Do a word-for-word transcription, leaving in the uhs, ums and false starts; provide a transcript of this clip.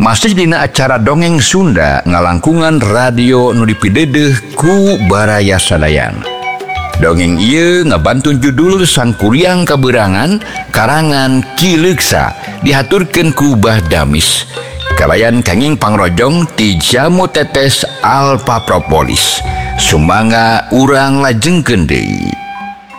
Masih dina acara dongeng Sunda ngalangkungan radio nu dipidedeh ku Baraya Sadayan. Dongeng ieu ngabantun judul Sang Kuryang Kaberangan karangan Ki Leuksa dihaturkeun ku Bah Damis. Kalayan kenging pangrojong ti Jamu Tetes Alpa Propolis. Sumangga urang lajengkeun deui.